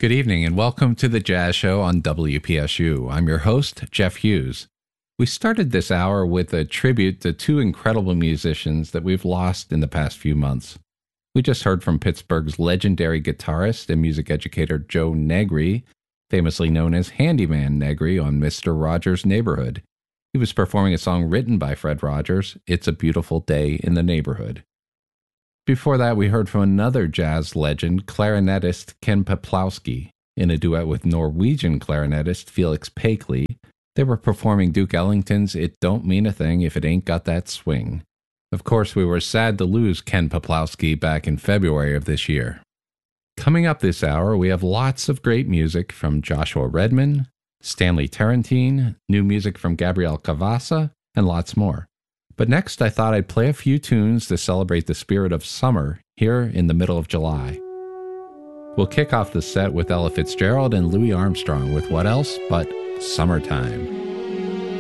Good evening and welcome to the Jazz Show on WPSU. I'm your host, Jeff Hughes. We started this hour with a tribute to two incredible musicians that we've lost in the past few months. We just heard from Pittsburgh's legendary guitarist and music educator Joe Negri, famously known as Handyman Negri on Mr. Rogers' Neighborhood. He was performing a song written by Fred Rogers, It's a Beautiful Day in the Neighborhood. Before that, we heard from another jazz legend, clarinetist Ken Peplowski. In a duet with Norwegian clarinetist Felix Pakeley, they were performing Duke Ellington's It Don't Mean a Thing If It Ain't Got That Swing. Of course, we were sad to lose Ken Peplowski back in February of this year. Coming up this hour, we have lots of great music from Joshua Redman, Stanley Tarantine, new music from Gabriel Cavassa, and lots more. But next, I thought I'd play a few tunes to celebrate the spirit of summer here in the middle of July. We'll kick off the set with Ella Fitzgerald and Louis Armstrong with what else but Summertime.